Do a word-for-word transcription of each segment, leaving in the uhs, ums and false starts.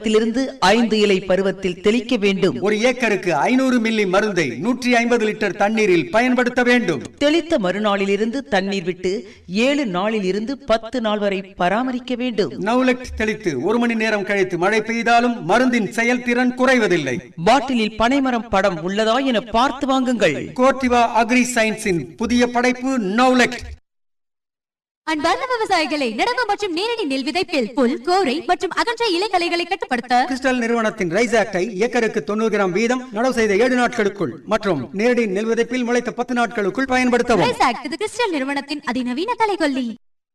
பருவத்திலிருந்து ஐந்து இலை பருவத்தில் தெளிக்க வேண்டும். ஒரு ஏக்கருக்கு ஐநூறு மில்லி மருந்தை நூற்றி ஐம்பது லிட்டர் தண்ணீரில் பயன்படுத்த வேண்டும். தெளித்த மறுநாளில் இருந்து தண்ணீர் விட்டு ஏழு நாளில் இருந்து பத்து நாள் வரை பராமரிக்க வேண்டும். நவுலெக்ட் தெளித்து ஒரு மணி நேரம் கழித்து மழை பெய்தாலும் மருந்தின் செயல்திறன் குறைவதில்லை. பாட்டிலில் பனைமரம் படம் உள்ளதா என பார்த்து வாங்குங்கள். கோர்டிவா அக்ரி சயின்ஸின் புதிய படைப்பு நவுலெக்ட். அன்பார்ந்த விவசாயிகளை, நடவு மற்றும் நேரடி நெல் விதைப்பில் புல், கோரை மற்றும் அகன்ற இலைகளைகளை கட்டுப்படுத்த கிறிஸ்டல் நிறுவனத்தின் ரைஸ் ஆக்டை ஏக்கருக்கு தொண்ணூறு கிராம் வீதம் நடவு செய்த ஏழு நாட்களுக்குள் மற்றும் நேரடி நெல் விதைப்பில் முளைத்த பத்து நாட்களுக்குள் பயன்படுத்தவும். ரைஸ் ஆக்ட் இது கிறிஸ்டல் நிறுவனத்தின் அதிநவீன கலைகொல்லி.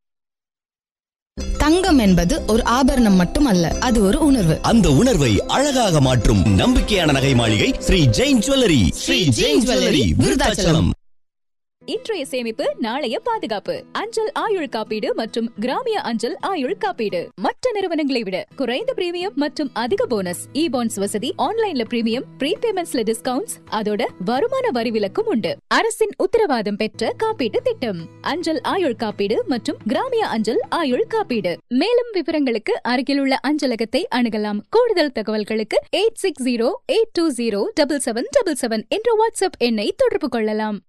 தங்கம் என்பது ஒரு ஆபரணம் மட்டுமல்ல, அது ஒரு உணர்வு. அந்த உணர்வை அழகாக மாற்றும் நம்பிக்கையான நகை மாளிகை ஸ்ரீ ஜெயின் ஜுவல்லரி. ஸ்ரீ ஜெயின் ஜுவல்லரி, விருதாச்சலம். இன்றைய சேமிப்பு நாளைய பாதுகாப்பு. அஞ்சல் ஆயுள் காப்பீடு மற்றும் கிராமிய அஞ்சல் ஆயுள் காப்பீடு மற்ற நிறுவனங்களை விட குறைந்த பிரீமியம் மற்றும் அதிக போனஸ். இ பாண்ட்ஸ் வசதி, ஆன்லைன்ல பிரீமியம், ப்ரீபேமெண்ட்ஸ்ல டிஸ்கவுண்ட்ஸ், அதோட வருமான வரி விலக்கும் உண்டு. அரசின் உத்தரவாதம் பெற்ற காப்பீட்டு திட்டம் அஞ்சல் ஆயுள் காப்பீடு மற்றும் கிராமிய அஞ்சல் ஆயுள் காப்பீடு. மேலும் விவரங்களுக்கு அருகில் உள்ள அஞ்சலகத்தை அணுகலாம். கூடுதல் தகவல்களுக்கு eight six zero eight two zero double seven double seven என்ற வாட்ஸ்அப் எண்ணை தொடர்பு கொள்ளலாம்.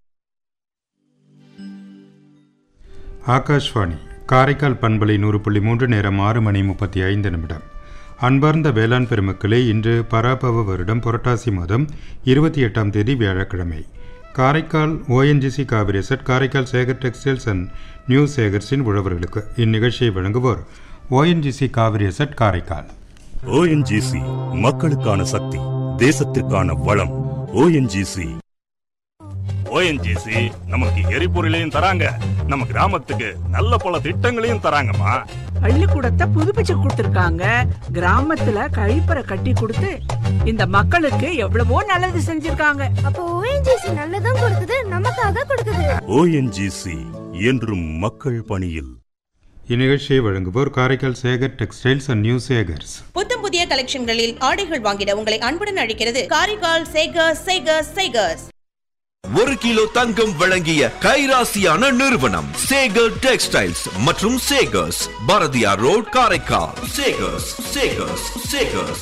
ஆகாஷ்வாணி காரைக்கால் பண்பலை நூறு புள்ளி மூன்று, நேரம் ஆறு மணி முப்பத்தி ஐந்து நிமிடம். அன்பார்ந்த வேளாண் பெருமக்களே, இன்று பராபவ வருடம் புரட்டாசி மாதம் இருபத்தி எட்டாம் தேதி வியாழக்கிழமை. Karaikal ONGC Kaveri set, Karaikal Sekar textiles and new சேகர்ஸின் உழவர்களுக்கு இந்நிகழ்ச்சியை வழங்குவோர் ONGC Kaveri set Karaikal. ONGC மக்களுக்கான சக்தி, தேசத்திற்கான வளம். ஓஎன்ஜிசி ஓஎன்ஜிசி நமக்கு எரிபொருளையும் தராங்க, நம்ம கிராமத்துக்கு நல்ல பல திட்டங்களையும் தராங்கம்மா. பள்ளிக்கூடத்தை புதுப்பிச்சு கொடுத்திருக்காங்க, கிராமத்துல கழிப்பறை கட்டி கொடுத்து இந்த மக்களுக்கு எவ்வளவோ நல்லது செஞ்சிருக்காங்க. அப்போ ஓஎன்ஜிசி நல்லதும் கொடுக்குது, நமக்காக கொடுக்குது. ஓஎன்ஜிசி என்றும் மக்கள் பணியில். இந்நிகழ்ச்சியை வழங்குவோர் Karaikal Sekar textiles and new Sekar's. புத்தம் புதிய கலெக்ஷன்களில் ஆடைகள் வாங்கிட உங்களை அன்புடன் அழைக்கிறது காரைக்கால் சேகர் சேகர் சேகர்ஸ். ஒரு கிலோ தங்கம் வழங்கிய கைராசியான நிறுவனம் சேகர் டெக்ஸ்டைல்ஸ் மற்றும் சேகர்ஸ், பாரதியார் ரோட், காரைக்கால். சேகர்ஸ் சேகர்ஸ் சேகர்ஸ்.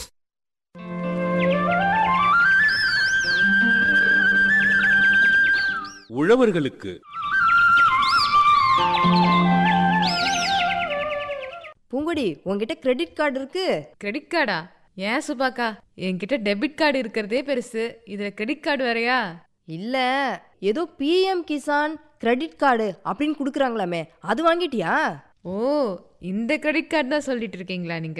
உழவர்களுக்கு பூங்கொடி, உங்ககிட்ட கிரெடிட் கார்டு இருக்கு? கிரெடிட் கார்டா? ஏன் சுபாக்கா, என்கிட்ட டெபிட் கார்டு இருக்கிறதே பெருசு, இதுல கிரெடிட் கார்டு வரையா? இல்ல, ஏதோ பிஎம் கிசான் கிரெடிட் கார்டு அப்படின்னு குடுக்கறாங்களாமே, அது வாங்கிட்டியா? ஓ, இந்த கிரெடிட் கார்டு தான் சொல்லிட்டு இருக்கீங்களா நீங்க?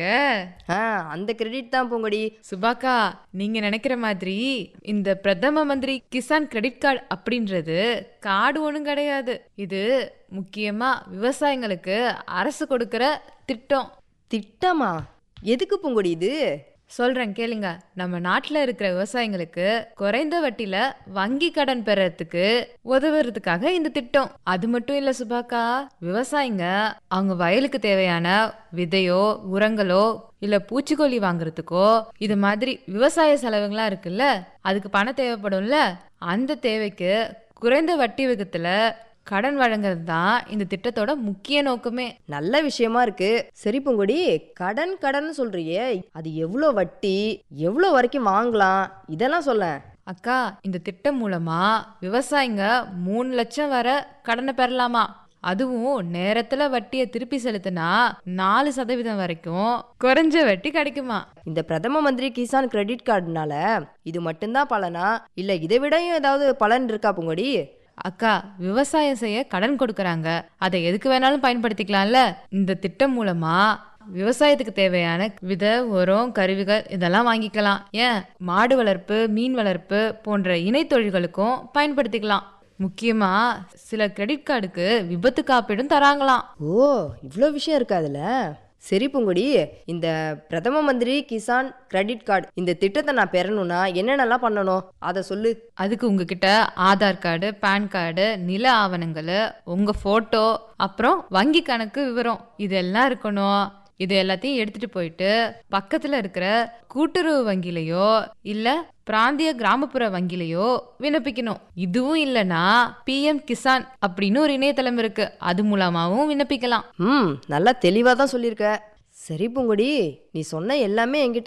அந்த கிரெடிட் தான் பூங்கொடி. சுபாக்கா, நீங்க நினைக்கிற மாதிரி இந்த பிரதம மந்திரி கிசான் கிரெடிட் கார்டு அப்படின்றது கார்டு ஒண்ணும் கிடையாது. இது முக்கியமா விவசாயிங்களுக்கு அரசு கொடுக்கிற திட்டம். திட்டமா? எதுக்கு பூங்கொடி இது? சொல்றேன் கேளுங்க. நம்ம நாட்டுல இருக்கிற விவசாயிங்களுக்கு குறைந்த வட்டியில வங்கி கடன் பெறறதுக்கு உதவுறதுக்காக இந்த திட்டம். அது மட்டும் இல்ல சுபாக்கா, விவசாயிங்க அவங்க வயலுக்கு தேவையான விதையோ, உரங்களோ, இல்ல பூச்சிக்கொல்லி வாங்குறதுக்கோ, இது மாதிரி விவசாய செலவுங்களா இருக்குல்ல, அதுக்கு பணம் தேவைப்படும்ல, அந்த தேவைக்கு குறைந்த வட்டி விகிதத்துல கடன் வழங்குறது தான் இந்த திட்டத்தோட முக்கிய நோக்கமே. நல்ல விஷயமா இருக்கு. சரி பூங்கொடி, கடன் கடன் சொல்றியே, அது எவ்வளோ வட்டி, எவ்வளோ வரைக்கும் வாங்கலாம், இதெல்லாம் சொல்ல. அக்கா, இந்த திட்டம் மூலமா விவசாயிங்க மூணு லட்சம் வரை கடனை பெறலாமா. அதுவும் நேரத்துல வட்டியை திருப்பி செலுத்தினா நாலு சதவீதம் வரைக்கும் குறைஞ்ச வட்டி கிடைக்குமா. இந்த பிரதம மந்திரி கிசான் கிரெடிட் கார்டுனால இது மட்டும்தான் பலனா, இல்ல இதை விடையும் ஏதாவது பலன் இருக்கா பூங்கொடி? அக்கா, விவசாயம் செய்ய கடன் கொடுக்கறாங்க, அதை எதுக்கு வேணாலும் பயன்படுத்திக்கலாம்ல. இந்த திட்டம் மூலமா விவசாயத்துக்கு தேவையான விதை, உரம், கருவிகள் இதெல்லாம் வாங்கிக்கலாம். ஏன், மாடு வளர்ப்பு, மீன் வளர்ப்பு போன்ற இணை தொழில்களுக்கும் பயன்படுத்திக்கலாம். முக்கியமா சில கிரெடிட் கார்டுக்கு விபத்து காப்பீடும் தராங்களாம். ஓ, இவ்வளோ விஷயம் இருக்கு அதுல. சரி பூங்கொடி, இந்த பிரதம மந்திரி கிசான் கிரெடிட் கார்டு இந்த திட்டத்தை நான் பெறணும்னா என்னென்னலாம் பண்ணணும், அதை சொல்லு. அதுக்கு உங்ககிட்ட ஆதார் கார்டு, பேன் கார்டு, நில ஆவணங்கள், உங்க போட்டோ, அப்புறம் வங்கி கணக்கு விவரம் இதெல்லாம் இருக்கணும். இது எல்லாத்தையும் எடுத்துட்டு போயிட்டு பக்கத்துல இருக்கிற கூட்டுறவு வங்கிலையோ இல்ல பிராந்திய கிராமப்புற வங்கிலையோ விண்ணப்பிக்கணும். இதுவும் இல்லனா பிஎம் கிசான் அப்படின்னு ஒரு இணையதளம் இருக்கு, அது மூலமாவும் விண்ணப்பிக்கலாம். ம் நல்லா தெளிவா தான் சொல்லியிருக்க. சரி பூங்கொடி, நீ சொன்ன எல்லாமே என்கிட்ட